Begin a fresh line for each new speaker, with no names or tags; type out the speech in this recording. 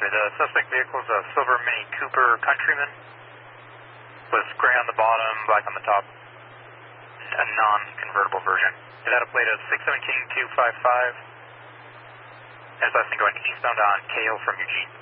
copy. The suspect vehicle is a silver Mini Cooper Countryman with gray on the bottom, black on the top, a non-convertible version. It had a plate of 617255. And it's going eastbound on Kale from Eugene.